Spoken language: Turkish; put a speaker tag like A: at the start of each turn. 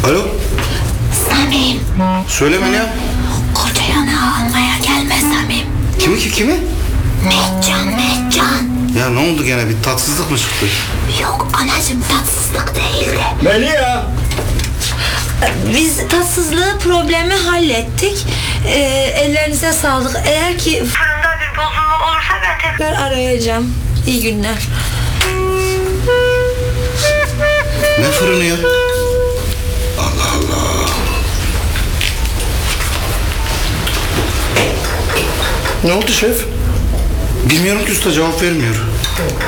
A: Alo.
B: Samim.
A: Söyle Melia.
B: Koca yanağı almaya gelme Samim.
A: Kimi?
B: Mehcan.
A: Ya ne oldu gene, bir tatsızlık mı çıktı?
B: Yok anacığım, tatsızlık değildi.
C: Melia!
D: Biz tatsızlığı, problemi hallettik. Ellerinize sağlık. Eğer ki fırında bir bozulma olursa ben tekrar arayacağım. İyi günler.
A: Ne fırını ya? Allah Allah.
C: Ne oldu şef?
A: Bilmiyorum ki usta, cevap vermiyor.